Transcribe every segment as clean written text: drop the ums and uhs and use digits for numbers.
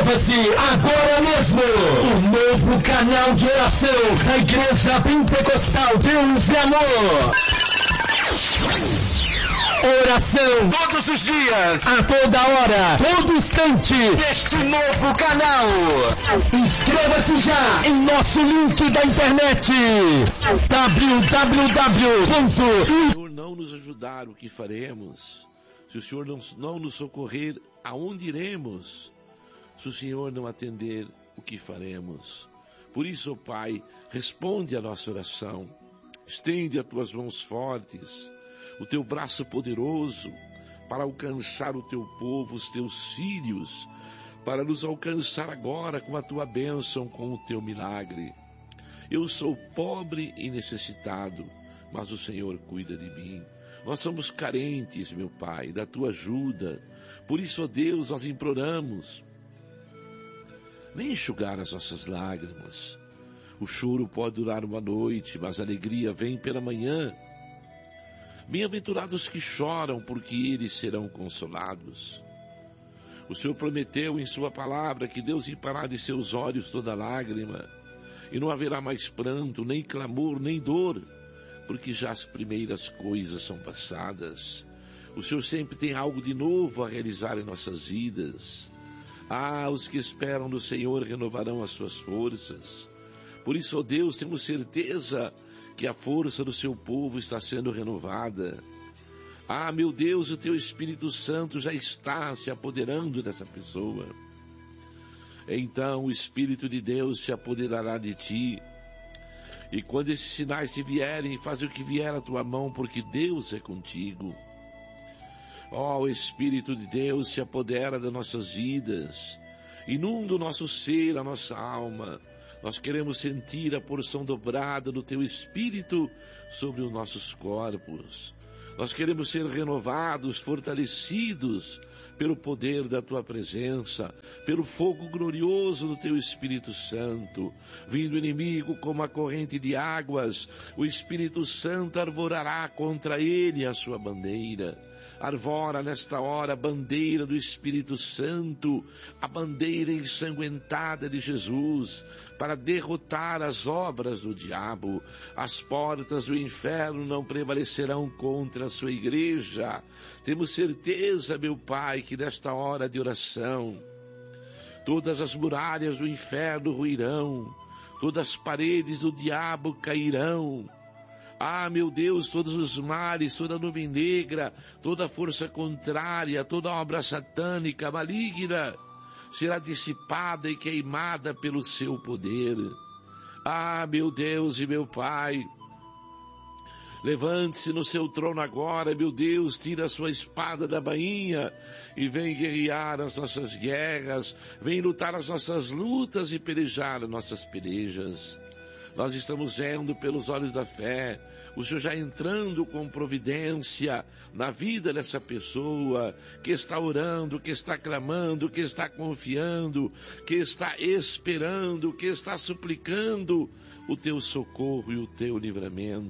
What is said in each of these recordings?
Inscreva-se agora mesmo. O novo canal de oração da Igreja Pentecostal Deus e Amor. Oração todos os dias, a toda hora, todo instante, neste novo canal. Inscreva-se já em nosso link da internet www. Se o Senhor não nos ajudar, o que faremos? Se o Senhor não nos socorrer, aonde iremos? Se o Senhor não atender, o que faremos? Por isso, ó Pai, responde a nossa oração. Estende as tuas mãos fortes, o teu braço poderoso, para alcançar o teu povo, os teus filhos, para nos alcançar agora com a tua bênção, com o teu milagre. Eu sou pobre e necessitado, mas o Senhor cuida de mim. Nós somos carentes, meu Pai, da tua ajuda. Por isso, ó Deus, nós imploramos. Nem enxugar as nossas lágrimas. O choro pode durar uma noite, mas a alegria vem pela manhã. Bem-aventurados que choram, porque eles serão consolados. O Senhor prometeu em sua palavra que Deus limpará de seus olhos toda lágrima, e não haverá mais pranto, nem clamor, nem dor, porque já as primeiras coisas são passadas. O Senhor sempre tem algo de novo a realizar em nossas vidas. Os que esperam no Senhor renovarão as suas forças. Por isso, ó Deus, temos certeza que a força do seu povo está sendo renovada. Meu Deus, o teu Espírito Santo já está se apoderando dessa pessoa. Então o Espírito de Deus se apoderará de ti. E quando esses sinais te vierem, faz o que vier à tua mão, porque Deus é contigo. O Espírito de Deus se apodera das nossas vidas, inunda o nosso ser, a nossa alma. Nós queremos sentir a porção dobrada do teu Espírito sobre os nossos corpos. Nós queremos ser renovados, fortalecidos pelo poder da tua presença, pelo fogo glorioso do teu Espírito Santo. Vindo o inimigo como a corrente de águas, o Espírito Santo arvorará contra ele a sua bandeira. Arvora nesta hora a bandeira do Espírito Santo, a bandeira ensanguentada de Jesus, para derrotar as obras do diabo. As portas do inferno não prevalecerão contra a sua igreja. Temos certeza, meu Pai, que nesta hora de oração, todas as muralhas do inferno ruirão, todas as paredes do diabo cairão. Meu Deus, todos os males, toda a nuvem negra, toda a força contrária, toda a obra satânica, maligna, será dissipada e queimada pelo seu poder. Meu Deus e meu Pai, levante-se no seu trono agora, meu Deus, tira a sua espada da bainha e vem guerrear as nossas guerras, vem lutar as nossas lutas e pelejar as nossas pelejas. Nós estamos vendo pelos olhos da fé, o Senhor já entrando com providência na vida dessa pessoa que está orando, que está clamando, que está confiando, que está esperando, que está suplicando o teu socorro e o teu livramento.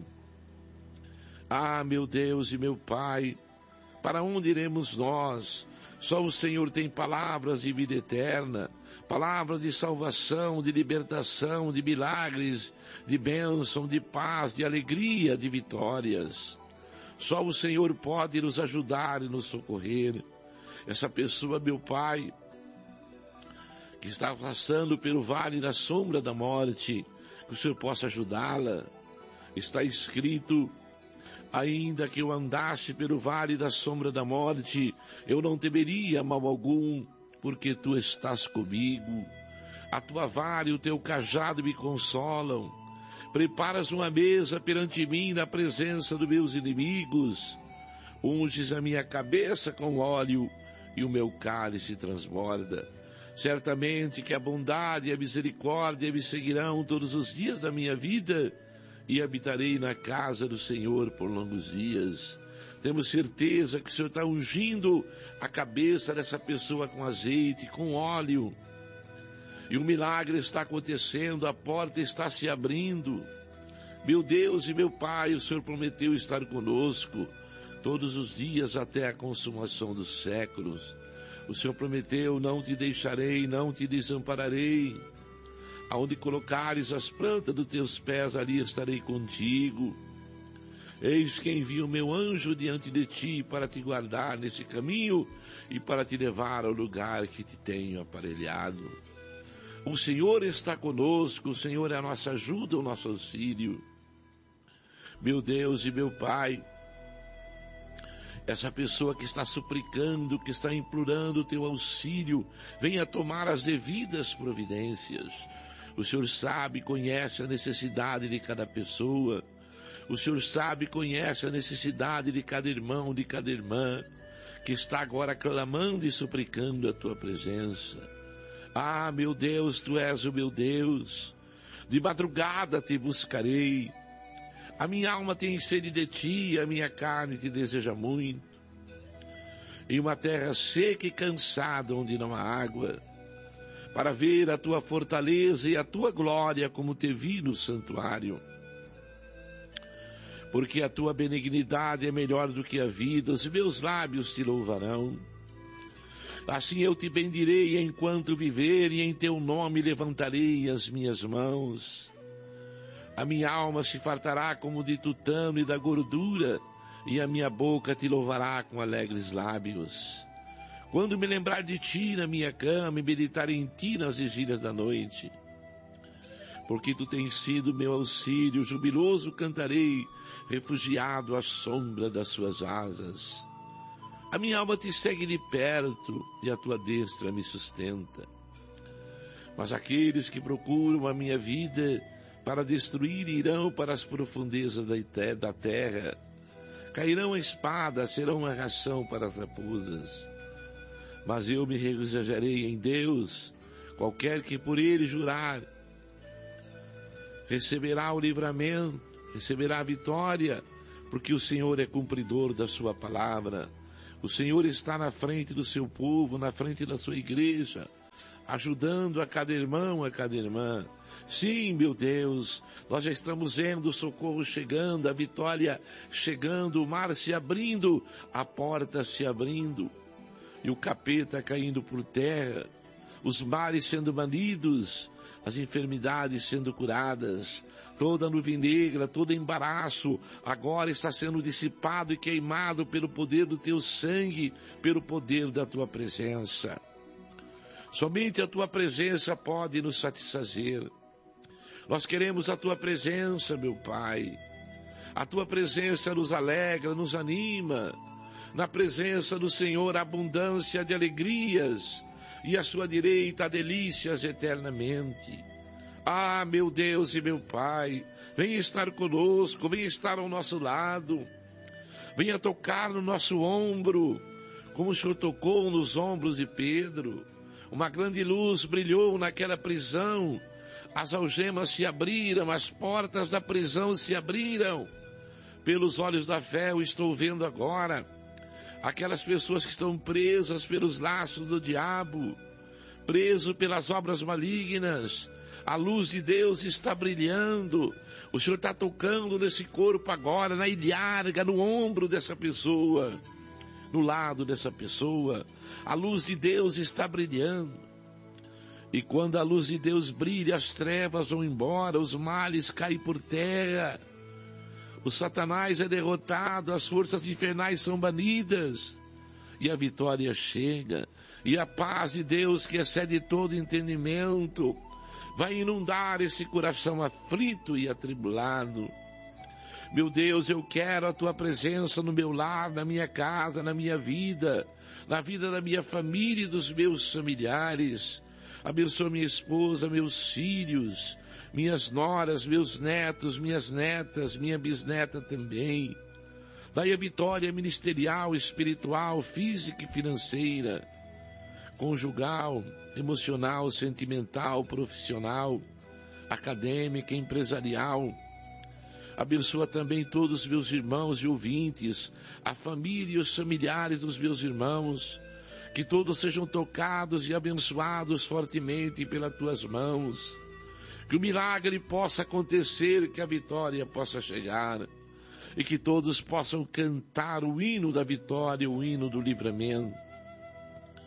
Meu Deus e meu Pai, para onde iremos nós? Só o Senhor tem palavras de vida eterna, palavras de salvação, de libertação, de milagres, de bênção, de paz, de alegria, de vitórias. Só o Senhor pode nos ajudar e nos socorrer. Essa pessoa, meu Pai, que está passando pelo vale da sombra da morte, que o Senhor possa ajudá-la. Está escrito: ainda que eu andasse pelo vale da sombra da morte, eu não temeria mal algum, porque tu estás comigo. A tua vara e o teu cajado me consolam. Preparas uma mesa perante mim na presença dos meus inimigos. Unges a minha cabeça com óleo e o meu cálice transborda. Certamente que a bondade e a misericórdia me seguirão todos os dias da minha vida, e habitarei na casa do Senhor por longos dias. Temos certeza que o Senhor está ungindo a cabeça dessa pessoa com azeite, com óleo. E o milagre está acontecendo, a porta está se abrindo. Meu Deus e meu Pai, o Senhor prometeu estar conosco todos os dias até a consumação dos séculos. O Senhor prometeu: não te deixarei, não te desampararei. Aonde colocares as plantas dos teus pés, ali estarei contigo. Eis que envio o meu anjo diante de ti para te guardar nesse caminho e para te levar ao lugar que te tenho aparelhado. O Senhor está conosco, o Senhor é a nossa ajuda, o nosso auxílio. Meu Deus e meu Pai, essa pessoa que está suplicando, que está implorando o teu auxílio, venha tomar as devidas providências. O Senhor sabe, conhece a necessidade de cada pessoa. O Senhor sabe, conhece a necessidade de cada irmão, de cada irmã, que está agora clamando e suplicando a tua presença. Ah, meu Deus, tu és o meu Deus. De madrugada te buscarei. A minha alma tem sede de ti, a minha carne te deseja muito. Em uma terra seca e cansada, onde não há água, para ver a tua fortaleza e a tua glória, como te vi no santuário. Porque a tua benignidade é melhor do que a vida, os meus lábios te louvarão. Assim eu te bendirei enquanto viver, e em teu nome levantarei as minhas mãos. A minha alma se fartará como de tutano e da gordura, e a minha boca te louvará com alegres lábios. Quando me lembrar de ti na minha cama e meditar em ti nas vigílias da noite. Porque tu tens sido meu auxílio, jubiloso cantarei, refugiado à sombra das suas asas. A minha alma te segue de perto, e a tua destra me sustenta. Mas aqueles que procuram a minha vida para destruir irão para as profundezas da terra. Cairão a espada, serão uma ração para as raposas. Mas eu me regozijarei em Deus, qualquer que por ele jurar, receberá o livramento, receberá a vitória, porque o Senhor é cumpridor da sua palavra. O Senhor está na frente do seu povo, na frente da sua igreja, ajudando a cada irmão, a cada irmã. Sim, meu Deus, nós já estamos vendo o socorro chegando, a vitória chegando, o mar se abrindo, a porta se abrindo, e o capeta caindo por terra, os mares sendo banidos, as enfermidades sendo curadas, toda nuvem negra, todo embaraço, agora está sendo dissipado e queimado pelo poder do teu sangue, pelo poder da tua presença. Somente a tua presença pode nos satisfazer. Nós queremos a tua presença, meu Pai. A tua presença nos alegra, nos anima. Na presença do Senhor, a abundância de alegrias, e à sua direita, delícias eternamente. Ah, meu Deus e meu Pai, venha estar conosco, venha estar ao nosso lado, venha tocar no nosso ombro, como o Senhor tocou nos ombros de Pedro. Uma grande luz brilhou naquela prisão, as algemas se abriram, as portas da prisão se abriram. Pelos olhos da fé eu estou vendo agora aquelas pessoas que estão presas pelos laços do diabo, preso pelas obras malignas. A luz de Deus está brilhando. O Senhor está tocando nesse corpo agora, na ilharga, no ombro dessa pessoa, no lado dessa pessoa. A luz de Deus está brilhando. E quando a luz de Deus brilha, as trevas vão embora, os males caem por terra. O Satanás é derrotado, as forças infernais são banidas, e a vitória chega, e a paz de Deus, que excede todo entendimento, vai inundar esse coração aflito e atribulado. Meu Deus, eu quero a tua presença no meu lar, na minha casa, na minha vida, na vida da minha família e dos meus familiares. Abençoa minha esposa, meus filhos, minhas noras, meus netos, minhas netas, minha bisneta também. Dai a vitória ministerial, espiritual, física e financeira, conjugal, emocional, sentimental, profissional, acadêmica, empresarial. Abençoa também todos os meus irmãos e ouvintes, a família e os familiares dos meus irmãos, que todos sejam tocados e abençoados fortemente pelas tuas mãos, que o milagre possa acontecer, que a vitória possa chegar, e que todos possam cantar o hino da vitória, o hino do livramento.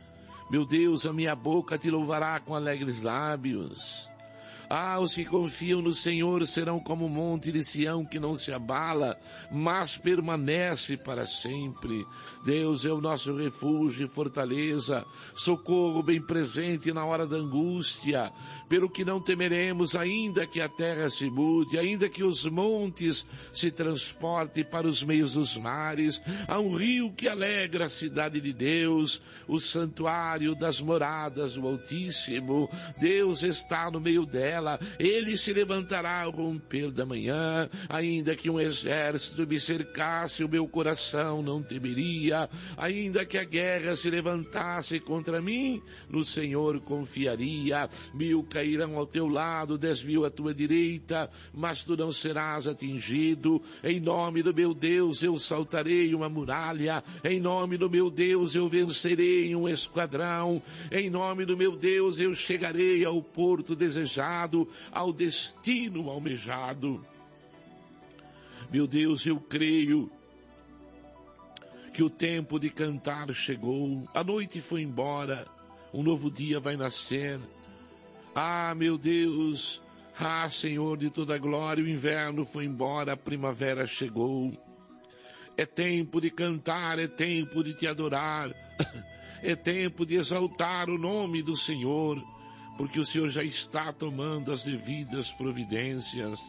Meu Deus, a minha boca te louvará com alegres lábios. Os que confiam no Senhor serão como o monte de Sião que não se abala, mas permanece para sempre. Deus é o nosso refúgio e fortaleza, socorro bem presente na hora da angústia. Pelo que não temeremos, ainda que a terra se mude, ainda que os montes se transportem para os meios dos mares. Há um rio que alegra a cidade de Deus, o santuário das moradas do Altíssimo. Deus está no meio dela. Ele se levantará ao romper da manhã. Ainda que um exército me cercasse, o meu coração não temeria. Ainda que a guerra se levantasse contra mim, no Senhor confiaria. 1000 cairão ao teu lado, 10.000 à tua direita, mas tu não serás atingido. Em nome do meu Deus eu saltarei uma muralha. Em nome do meu Deus eu vencerei um esquadrão. Em nome do meu Deus eu chegarei ao porto desejado, ao destino almejado. Meu Deus, eu creio que o tempo de cantar chegou. A noite foi embora, um novo dia vai nascer. Meu Deus, Senhor de toda glória, o inverno foi embora, a primavera chegou. É tempo de cantar, é tempo de te adorar, é tempo de exaltar o nome do Senhor, porque o Senhor já está tomando as devidas providências.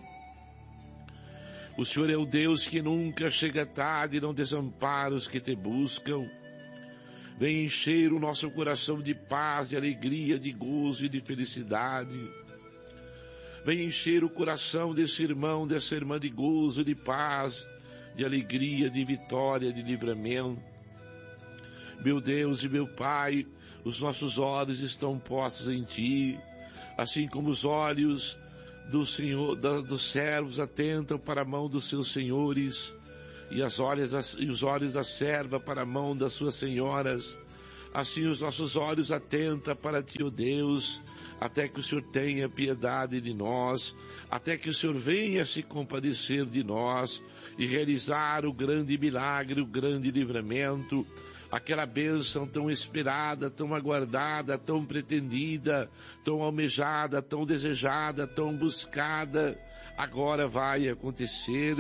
O Senhor é o Deus que nunca chega tarde e não desampara os que te buscam. Vem encher o nosso coração de paz, de alegria, de gozo e de felicidade. Vem encher o coração desse irmão, dessa irmã de gozo, de paz, de alegria, de vitória, de livramento. Meu Deus e meu Pai, os nossos olhos estão postos em Ti, assim como os olhos do Senhor, dos servos atentam para a mão dos seus senhores, e os olhos da serva para a mão das suas senhoras. Assim os nossos olhos atentam para Ti, ó Deus, até que o Senhor tenha piedade de nós, até que o Senhor venha se compadecer de nós e realizar o grande milagre, o grande livramento, aquela bênção tão esperada, tão aguardada, tão pretendida, tão almejada, tão desejada, tão buscada, agora vai acontecer.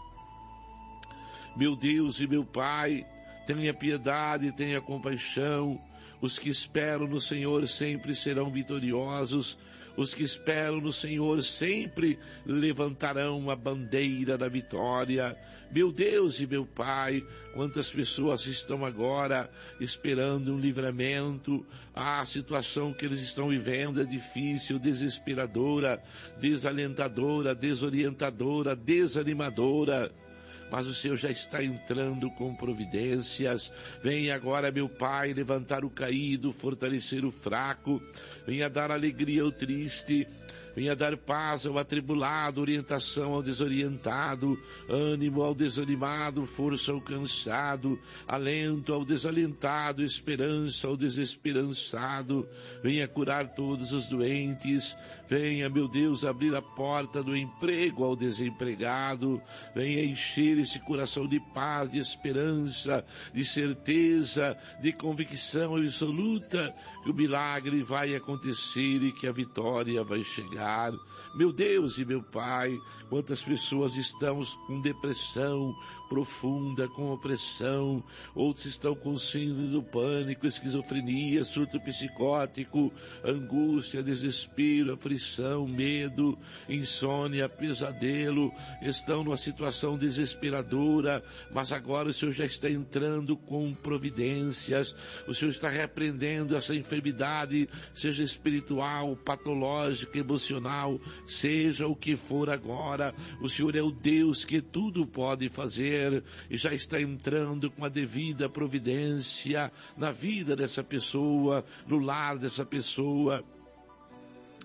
Meu Deus e meu Pai, tenha piedade, tenha compaixão. Os que esperam no Senhor sempre serão vitoriosos. Os que esperam no Senhor sempre levantarão a bandeira da vitória. Meu Deus e meu Pai, quantas pessoas estão agora esperando um livramento. A situação que eles estão vivendo é difícil, desesperadora, desalentadora, desorientadora, desanimadora. Mas o Senhor já está entrando com providências. Venha agora, meu Pai, levantar o caído, fortalecer o fraco. Venha dar alegria ao triste. Venha dar paz ao atribulado, orientação ao desorientado, ânimo ao desanimado, força ao cansado, alento ao desalentado, esperança ao desesperançado. Venha curar todos os doentes. Venha, meu Deus, abrir a porta do emprego ao desempregado. Venha encher esse coração de paz, de esperança, de certeza, de convicção absoluta que o milagre vai acontecer e que a vitória vai chegar. Meu Deus e meu Pai, quantas pessoas estão com depressão profunda, com opressão, outros estão com síndrome do pânico, esquizofrenia, surto psicótico, angústia, desespero, aflição, medo, insônia, pesadelo, estão numa situação desesperadora, mas agora o Senhor já está entrando com providências, o Senhor está repreendendo essa enfermidade, seja espiritual, patológica, emocional, seja o que for agora, o Senhor é o Deus que tudo pode fazer e já está entrando com a devida providência na vida dessa pessoa, no lar dessa pessoa.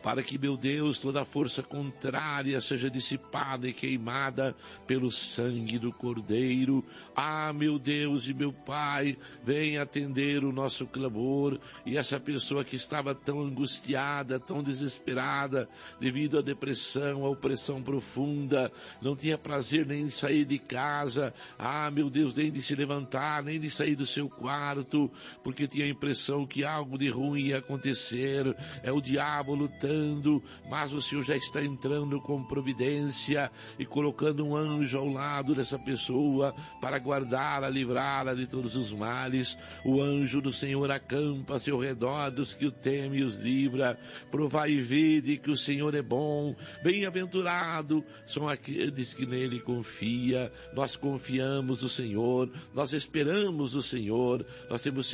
para que, meu Deus, toda força contrária seja dissipada e queimada pelo sangue do Cordeiro. Meu Deus e meu Pai, venha atender o nosso clamor, e essa pessoa que estava tão angustiada, tão desesperada, devido à depressão, à opressão profunda, não tinha prazer nem de sair de casa, meu Deus, nem de se levantar, nem de sair do seu quarto, porque tinha a impressão que algo de ruim ia acontecer, é o diabo lutando, mas o Senhor já está entrando com providência e colocando um anjo ao lado dessa pessoa para guardá-la, livrá-la de todos os males. O anjo do Senhor acampa-se ao redor dos que o temem e os livra. Provai e vede que o Senhor é bom, bem-aventurado são aqueles que nele confia. Nós confiamos no Senhor, nós esperamos o Senhor, nós temos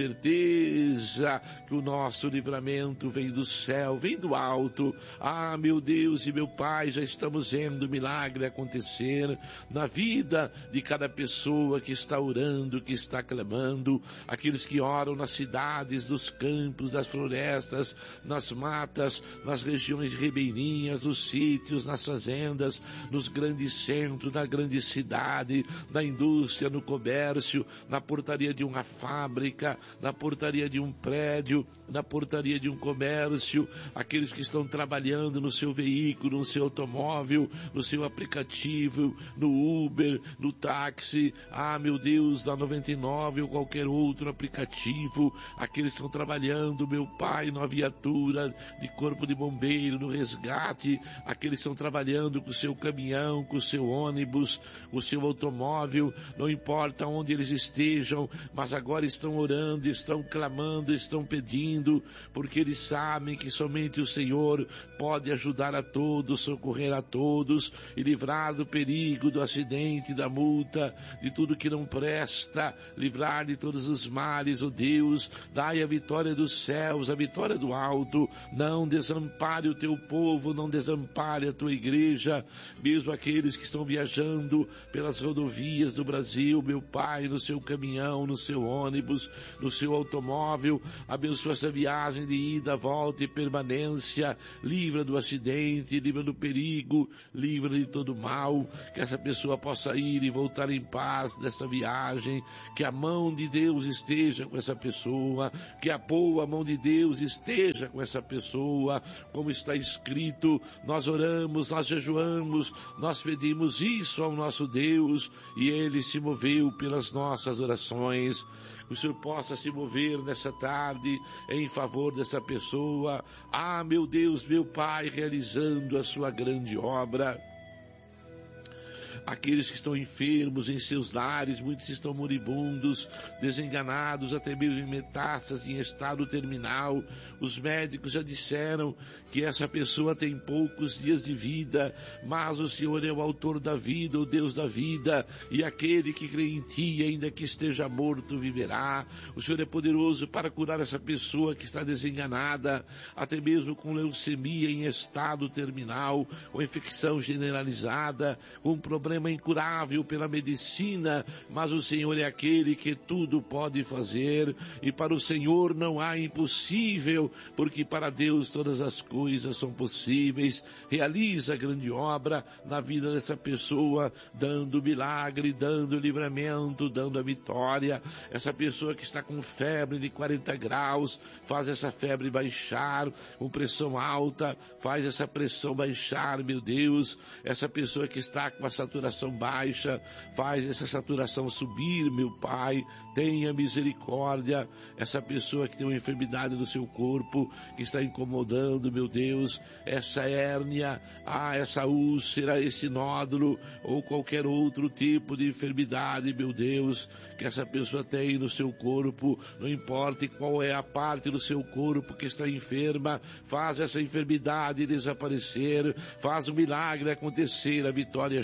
certeza que o nosso livramento vem do céu, vem do alto. Meu Deus e meu Pai, já estamos vendo o milagre acontecer na vida de cada pessoa que está orando, que está clamando, aqueles que oram nas cidades, nos campos, nas florestas, nas matas, nas regiões ribeirinhas, nos sítios, nas fazendas, nos grandes centros, na grande cidade, na indústria, no comércio, na portaria de uma fábrica, na portaria de um prédio, na portaria de um comércio, aqueles que estão trabalhando no seu veículo, no seu automóvel, no seu aplicativo, no Uber, no táxi, meu Deus, na 99 ou qualquer outro aplicativo, aqueles que estão trabalhando, meu Pai, na viatura de corpo de bombeiro, no resgate, aqueles que estão trabalhando com o seu caminhão, com o seu ônibus, com o seu automóvel, não importa onde eles estejam, mas agora estão orando, estão clamando, estão pedindo, porque eles sabem que somente o Senhor pode ajudar a todos, socorrer a todos e livrar do perigo, do acidente, da multa, de tudo que não presta, livrar de todos os males, Deus, dai a vitória dos céus, a vitória do alto, não desampare o teu povo, não desampare a tua igreja, mesmo aqueles que estão viajando pelas rodovias do Brasil, meu Pai, no seu caminhão, no seu ônibus, no seu automóvel, abençoa essa viagem de ida, volta e permanência, livra do acidente, livra do perigo, livra de todo mal, que essa pessoa possa ir e voltar em paz dessa viagem, que a mão de Deus esteja com essa pessoa, que a boa mão de Deus esteja com essa pessoa, como está escrito, nós oramos, nós jejuamos, nós pedimos isso ao nosso Deus, e Ele se moveu pelas nossas orações. Que o Senhor possa se mover nessa tarde em favor dessa pessoa, meu Deus, meu Pai, realizando a sua grande obra. Aqueles que estão enfermos em seus lares, muitos estão moribundos, desenganados, até mesmo em metástase, em estado terminal. Os médicos já disseram que essa pessoa tem poucos dias de vida, mas o Senhor é o autor da vida, o Deus da vida, e aquele que crê em Ti, ainda que esteja morto, viverá. O Senhor é poderoso para curar essa pessoa que está desenganada, até mesmo com leucemia em estado terminal, com infecção generalizada, com problema incurável pela medicina, mas o Senhor é aquele que tudo pode fazer, e para o Senhor não há impossível, porque para Deus todas as coisas são possíveis. Realiza a grande obra na vida dessa pessoa, dando milagre, dando livramento, dando a vitória. Essa pessoa que está com febre de 40 graus, faz essa febre baixar, com pressão alta, faz essa pressão baixar, meu Deus. Essa pessoa que está com a saturação baixa, faz essa saturação subir, meu Pai, tenha misericórdia. Essa pessoa que tem uma enfermidade no seu corpo, que está incomodando, meu Deus, essa hérnia, essa úlcera, esse nódulo, ou qualquer outro tipo de enfermidade, meu Deus, que essa pessoa tem no seu corpo, não importa qual é a parte do seu corpo que está enferma, faz essa enfermidade desaparecer, faz o milagre acontecer, a vitória chegar.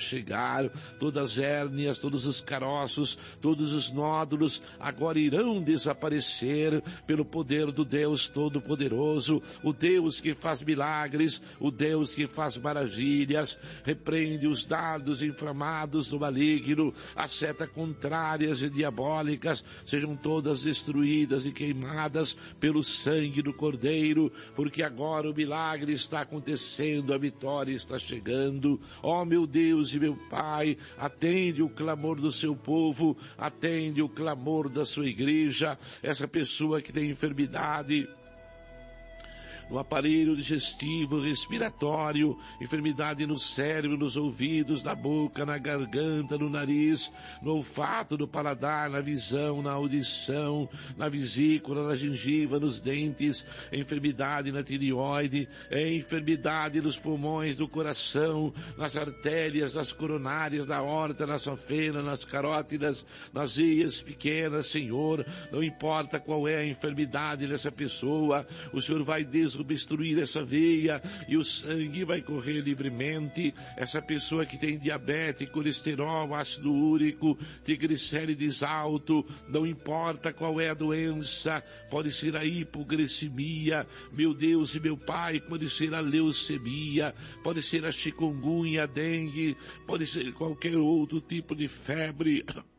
lombar, todas as hérnias, todos os caroços, todos os nódulos, agora irão desaparecer pelo poder do Deus Todo-Poderoso, o Deus que faz milagres, o Deus que faz maravilhas. Repreende os dardos inflamados do maligno, as setas contrárias e diabólicas, sejam todas destruídas e queimadas pelo sangue do Cordeiro, porque agora o milagre está acontecendo, a vitória está chegando. Ó meu Deus e meu Pai, atende o clamor do seu povo, atende o clamor da sua igreja, essa pessoa que tem enfermidade no aparelho digestivo, respiratório, enfermidade no cérebro, nos ouvidos, na boca, na garganta, no nariz, no olfato, no paladar, na visão, na audição, na vesícula, na gengiva, nos dentes, enfermidade na tireoide, enfermidade nos pulmões, do coração, nas artérias, nas coronárias, na aorta, na safena, nas carótidas, nas veias pequenas, Senhor, não importa qual é a enfermidade dessa pessoa, o Senhor vai desobstruir essa veia e o sangue vai correr livremente. Essa pessoa que tem diabetes, colesterol, ácido úrico, triglicérides alto, não importa qual é a doença, pode ser a hipoglicemia, meu Deus e meu Pai, pode ser a leucemia, pode ser a chikungunya, a dengue, pode ser qualquer outro tipo de febre.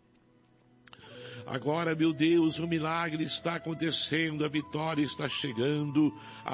Agora, meu Deus, o milagre está acontecendo, a vitória está chegando,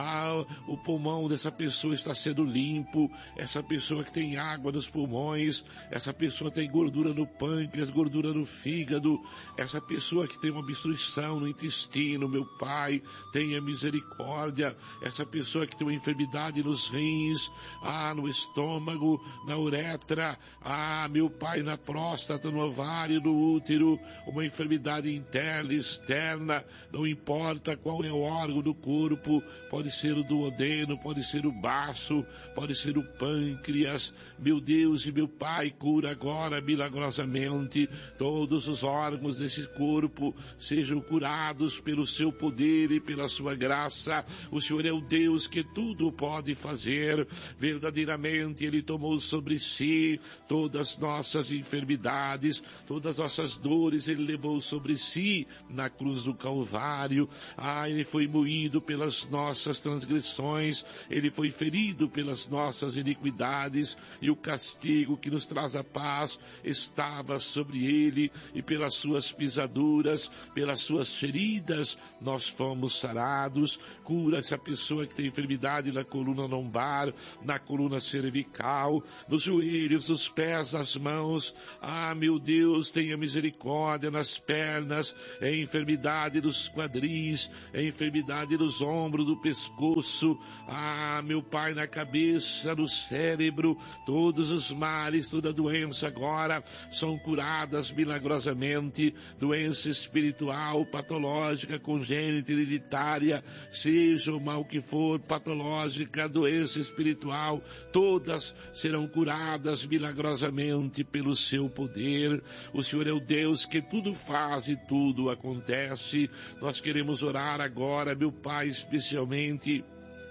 o pulmão dessa pessoa está sendo limpo, essa pessoa que tem água nos pulmões, essa pessoa tem gordura no pâncreas, gordura no fígado, essa pessoa que tem uma obstrução no intestino, meu Pai, tenha misericórdia, essa pessoa que tem uma enfermidade nos rins, no estômago, na uretra, meu Pai, na próstata, no ovário, no útero, uma enfermidade interna e externa, não importa qual é o órgão do corpo, pode ser o duodeno, pode ser o baço, pode ser o pâncreas, meu Deus e meu Pai, cura agora milagrosamente todos os órgãos desse corpo, sejam curados pelo seu poder e pela sua graça. O Senhor é o Deus que tudo pode fazer, verdadeiramente Ele tomou sobre si todas as nossas enfermidades, todas as nossas dores, Ele levou sobre si na cruz do Calvário. Ele foi moído pelas nossas transgressões, Ele foi ferido pelas nossas iniquidades, e o castigo que nos traz a paz estava sobre Ele, e pelas suas pisaduras, pelas suas feridas, nós fomos sarados. Cura essa pessoa que tem enfermidade na coluna lombar, na coluna cervical, nos joelhos, nos pés, nas mãos. Meu Deus, tenha misericórdia nas pernas, enfermidade dos quadris, enfermidade dos ombros, do pescoço, meu Pai, na cabeça, no cérebro, todos os males, toda doença agora são curadas milagrosamente, doença espiritual, patológica, congênita, hereditária, seja o mal que for, patológica, doença espiritual, todas serão curadas milagrosamente pelo seu poder. O Senhor é o Deus que tudo faz e tudo acontece. Nós queremos orar agora, meu Pai, especialmente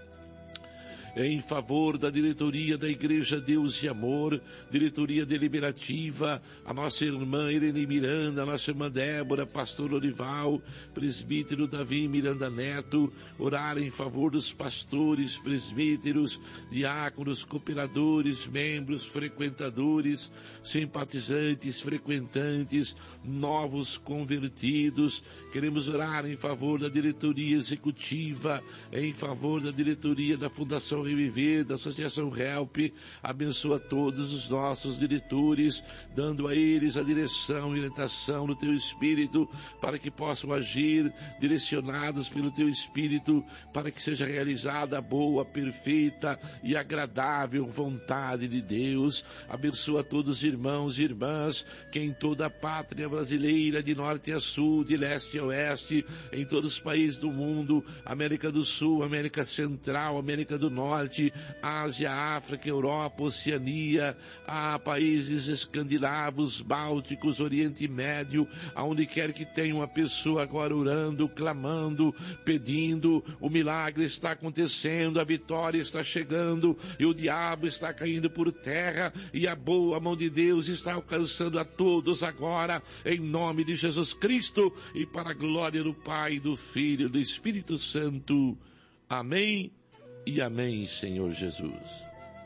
em favor da diretoria da Igreja Deus e Amor, diretoria deliberativa, a nossa irmã Irene Miranda, a nossa irmã Débora, pastor Orival, presbítero Davi Miranda Neto, orar em favor dos pastores, presbíteros, diáconos, cooperadores, membros, frequentadores, simpatizantes, frequentantes, novos convertidos. Queremos orar em favor da diretoria executiva, em favor da diretoria da Fundação Reviver, da Associação Help. Abençoa todos os nossos diretores, dando a eles a direção e orientação do Teu Espírito, para que possam agir direcionados pelo Teu Espírito, para que seja realizada a boa, perfeita e agradável vontade de Deus. Abençoa todos os irmãos e irmãs que em toda a pátria brasileira, de norte a sul, de leste a oeste, em todos os países do mundo, América do Sul, América Central, América do Norte, Norte, Ásia, África, Europa, Oceania, a países escandinavos, bálticos, Oriente Médio, aonde quer que tenha uma pessoa agora orando, clamando, pedindo, o milagre está acontecendo, a vitória está chegando, e o diabo está caindo por terra, e a boa mão de Deus está alcançando a todos agora, em nome de Jesus Cristo, e para a glória do Pai, do Filho e do Espírito Santo. Amém e amém, Senhor Jesus.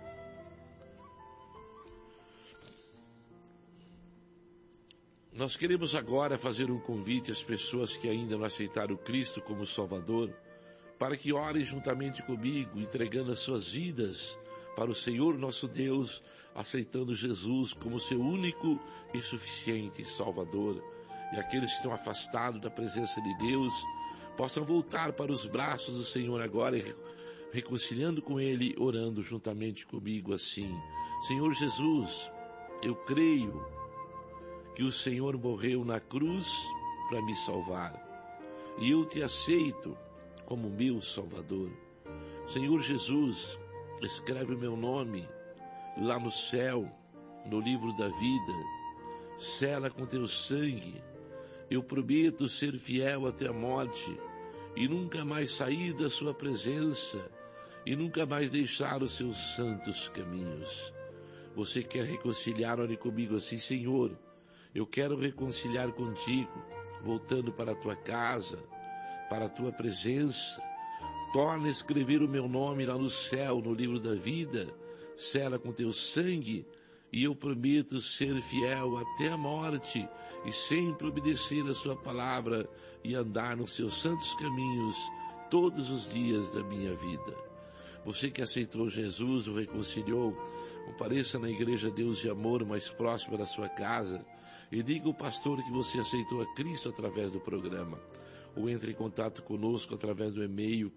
Nós queremos agora fazer um convite às pessoas que ainda não aceitaram Cristo como Salvador, para que orem juntamente comigo, entregando as suas vidas para o Senhor nosso Deus, aceitando Jesus como seu único e suficiente Salvador. E aqueles que estão afastados da presença de Deus, possam voltar para os braços do Senhor agora, reconciliando com Ele, orando juntamente comigo assim: Senhor Jesus, eu creio que o Senhor morreu na cruz para me salvar, e eu te aceito como meu Salvador. Senhor Jesus, escreve o meu nome lá no céu, no livro da vida, sela com teu sangue. Eu prometo ser fiel até a morte e nunca mais sair da sua presença e nunca mais deixar os seus santos caminhos. Você quer reconciliar? Ore comigo assim: Senhor, eu quero reconciliar contigo, voltando para a tua casa, para a tua presença. Torna a escrever o meu nome lá no céu, no livro da vida, sela com teu sangue, e eu prometo ser fiel até a morte e sempre obedecer a sua palavra e andar nos seus santos caminhos todos os dias da minha vida. Você que aceitou Jesus, o reconciliou, compareça na Igreja Deus de Amor mais próxima da sua casa e diga ao pastor que você aceitou a Cristo através do programa. Ou entre em contato conosco através do e-mail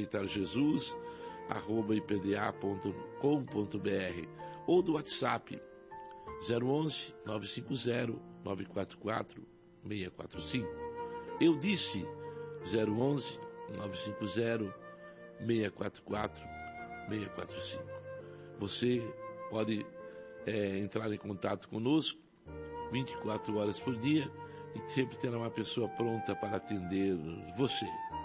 queroaceitarjesus@ipda.com.br ou do WhatsApp 011 950 944 645. Eu disse 011 950 644 645. Você pode entrar em contato conosco 24 horas por dia e sempre terá uma pessoa pronta para atender você.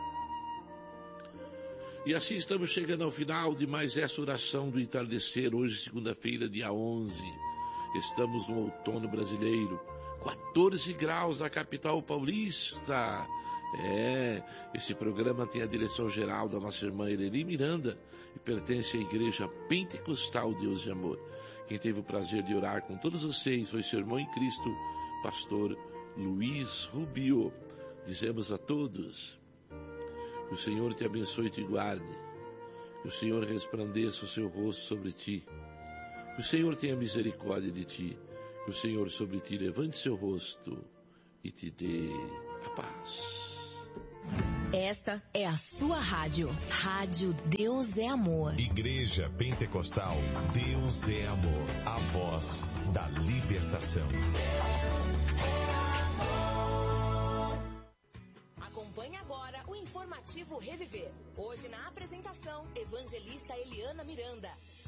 E assim estamos chegando ao final de mais essa oração do entardecer, hoje segunda-feira, dia 11. Estamos no outono brasileiro, 14 graus na capital paulista. Esse programa tem a direção geral da nossa irmã Eleni Miranda e pertence à Igreja Pentecostal Deus de Amor. Quem teve o prazer de orar com todos vocês foi seu irmão em Cristo, pastor Luiz Rubio. Dizemos a todos: que o Senhor te abençoe e te guarde, que o Senhor resplandeça o seu rosto sobre ti, que o Senhor tenha misericórdia de ti, que o Senhor sobre ti levante seu rosto e te dê a paz. Esta é a sua rádio. Rádio Deus é Amor. Igreja Pentecostal Deus é Amor. A voz da libertação. Acompanhe agora o informativo Reviver. Hoje na apresentação, evangelista Eliana Miranda.